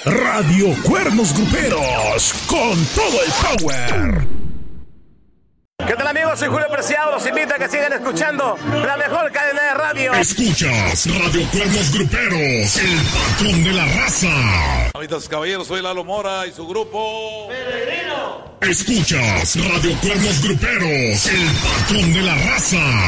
Radio Cuernos Gruperos, con todo el power. ¿Qué tal, amigos? Soy Julio Preciado. Los invito a que sigan escuchando la mejor cadena de radio. Escuchas Radio Cuernos Gruperos, el patrón de la raza. Amitas y caballeros, soy Lalo Mora y su grupo Peregrino. Escuchas Radio Cuernos Gruperos, el patrón de la raza.